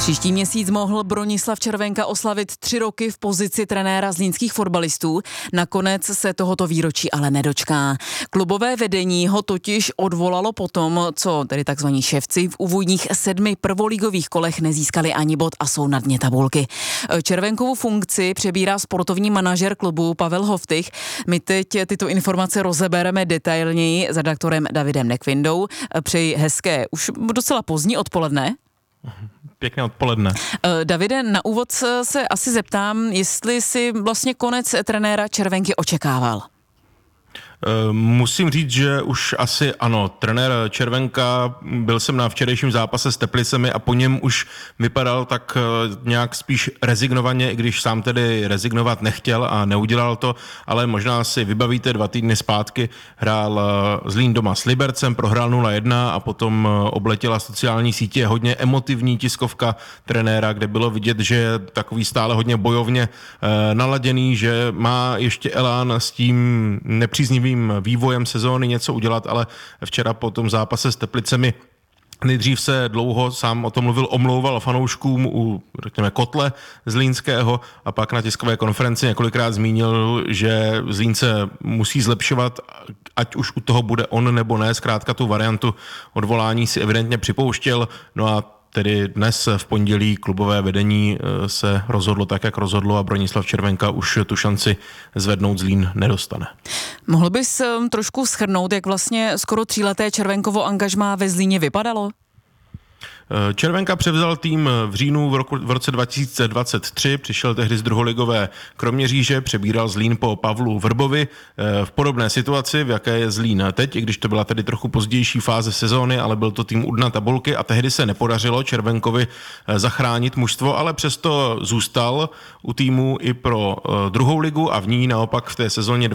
Příští měsíc mohl Bronislav Červenka oslavit 3 roky v pozici trenéra zlínských fotbalistů. Nakonec se tohoto výročí ale nedočká. Klubové vedení ho totiž odvolalo potom, co tedy takzvaní šéfci v úvodních 7 prvoligových kolech nezískali ani bod a jsou na dně tabulky. Červenkovu funkci přebírá sportovní manažer klubu Pavel Hoftych. My teď tyto informace rozebereme detailněji s redaktorem Davidem Nekvindou. Přeji hezké, už docela pozdní odpoledne. Pěkné odpoledne. Davide, na úvod se asi zeptám, jestli si vlastně konec trenéra Červenky očekával. Musím říct, že už asi ano. Trenér Červenka, byl jsem na včerejším zápase s Teplicemi a po něm už vypadal tak nějak spíš rezignovaně, i když sám tedy rezignovat nechtěl a neudělal to, ale možná si vybavíte, 2 týdny zpátky hrál Zlín doma s Libercem, prohrál 0-1 a potom obletěla sociální sítě hodně emotivní tiskovka trenéra, kde bylo vidět, že je takový stále hodně bojovně naladěný, že má ještě elán s tím nepříznivým vývojem sezóny něco udělat, ale včera po tom zápase s Teplicemi nejdřív se dlouho, sám o tom mluvil, omlouval fanouškům u, řekněme, kotle zlínského a pak na tiskové konferenci několikrát zmínil, že Zlínce musí zlepšovat, ať už u toho bude on nebo ne, zkrátka tu variantu odvolání si evidentně připouštěl, no a tedy dnes v pondělí klubové vedení se rozhodlo tak, jak rozhodlo a Bronislav Červenka už tu šanci zvednout Zlín nedostane. Mohl bys trošku shrnout, jak vlastně skoro 3leté Červenkovo angažmá ve Zlíně vypadalo? Červenka převzal tým v říjnu v roce 2023, přišel tehdy z druholigové Kroměříže, přebíral Zlín po Pavlu Vrbovi v podobné situaci, v jaké je Zlín teď, i když to byla tedy trochu pozdější fáze sezóny, ale byl to tým u dna tabulky a tehdy se nepodařilo Červenkovi zachránit mužstvo, ale přesto zůstal u týmu i pro druhou ligu a v ní naopak v té sezóně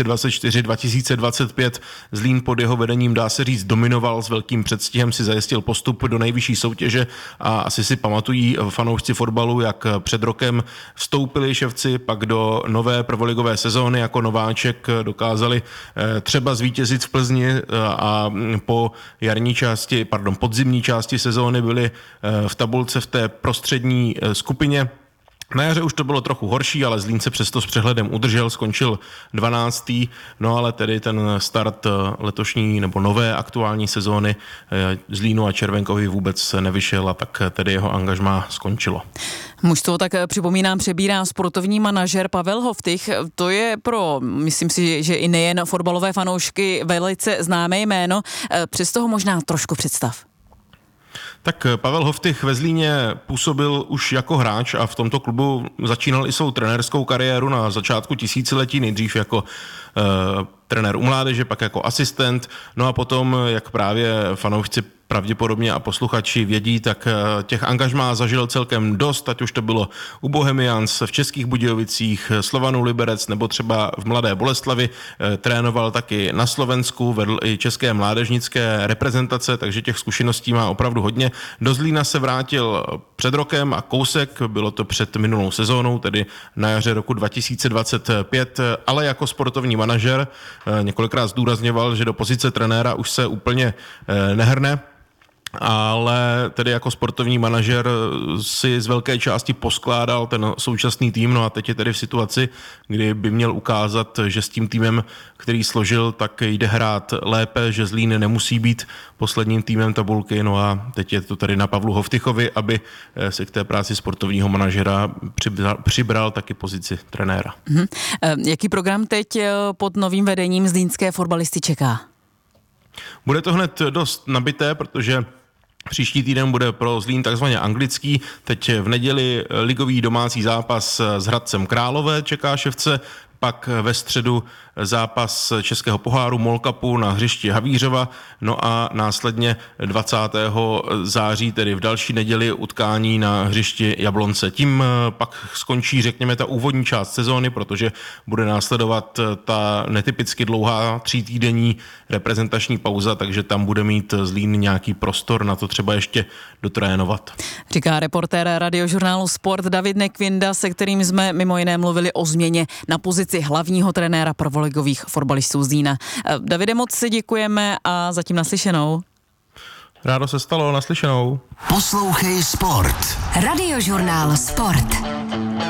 2024-2025 Zlín pod jeho vedením, dá se říct, dominoval, s velkým předstihem si zajistil postup do nejvyšší soutěže a asi si pamatují fanoušci fotbalu, jak před rokem vstoupili ševci, pak do nové prvoligové sezóny jako nováček dokázali třeba zvítězit v Plzni a po podzimní části sezóny byli v tabulce v té prostřední skupině. Na jaře už to bylo trochu horší, ale Zlín se přesto s přehledem udržel, skončil 12. No ale tedy ten start letošní nebo nové aktuální sezóny Zlínu a Červenkovi vůbec nevyšel a tak tedy jeho angažmá skončilo. Mužstvo, tak připomínám, přebírá sportovní manažer Pavel Hoftych. To je pro, myslím si, že i nejen fotbalové fanoušky velice známé jméno. Přesto ho možná trošku představ. Tak Pavel Hoftych ve Zlíně působil už jako hráč a v tomto klubu začínal i svou trenérskou kariéru na začátku tisíciletí, nejdřív jako trenér u mládeže, pak jako asistent, no a potom, jak právě fanoušci pravděpodobně a posluchači vědí, tak těch angažmá zažil celkem dost, ať už to bylo u Bohemians, v Českých Budějovicích, Slovanu Liberec nebo třeba v Mladé Boleslavi. Trénoval taky na Slovensku, vedl i české mládežnické reprezentace, takže těch zkušeností má opravdu hodně. Do Zlína se vrátil před rokem a kousek, bylo to před minulou sezónou, tedy na jaře roku 2025, ale jako sportovní manažer. Několikrát zdůrazňoval, že do pozice trenéra už se úplně nehrne, ale tedy jako sportovní manažer si z velké části poskládal ten současný tým, no a teď je tedy v situaci, kdy by měl ukázat, že s tím týmem, který složil, tak jde hrát lépe, že Zlín nemusí být posledním týmem tabulky, no a teď je to tady na Pavlu Hoftychovi, aby si k té práci sportovního manažera přibral taky pozici trenéra. Jaký program teď pod novým vedením zlínské fotbalisty čeká? Bude to hned dost nabité, protože příští týden bude pro Zlín takzvaně anglický. Teď v neděli ligový domácí zápas s Hradcem Králové čeká ševce, pak ve středu zápas Českého poháru MOL Cupu na hřišti Havířova, no a následně 20. září, tedy v další neděli, utkání na hřišti Jablonce. Tím pak skončí, řekněme, ta úvodní část sezóny, protože bude následovat ta netypicky dlouhá 3týdenní reprezentační pauza, takže tam bude mít Zlín nějaký prostor na to třeba ještě dotrénovat. Říká reportér radiožurnálu Sport David Nekvinda, se kterým jsme mimo jiné mluvili o změně na pozici hlavního trenéra prvoligových fotbalistů Zlína. Davide, moc si děkujeme a zatím naslyšenou. Rádo se stalo, naslyšenou. Poslouchej Sport. Radiožurnál Sport.